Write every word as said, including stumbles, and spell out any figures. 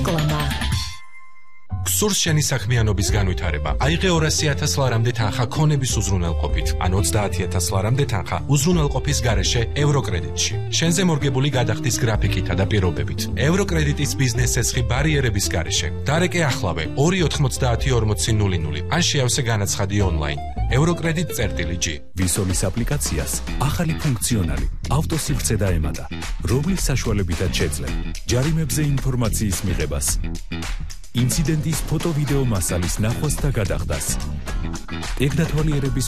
რეკლამა. გსურს შენი საქმიანობის განვითარება. აიღე ორასი ათას ლარამდე თანხა ქონების უზრუნველყოფით, ან ოცდაათი ათას ლარამდე თანხა უზრუნველყოფის გარეშე ევროკრედიტში. შენზე მორგებული გადახდის გრაფიკითა და პირობებით. ევროკრედიტის ბიზნეს ცეცხლი ბარიერების გარეშე. დარეკე ახლავე ორი ოთხმოცდაათი ორმოცი ნული ნული. ან შეავსე განაცხადი ონლაინ. ევროკრედიტ წერტილი ჯი. ვისოლის აპლიკაციას ახალი ფუნქციონალი ავტოსივრცე დაემატა, რომლის საშუალებითაც შეძლებ ჯარიმებზე ინფორმაციის მიღებას, ინციდენტის ფოტო-ვიდეო მასალის ნახვას და გადახდას. ეგ დათვალიერების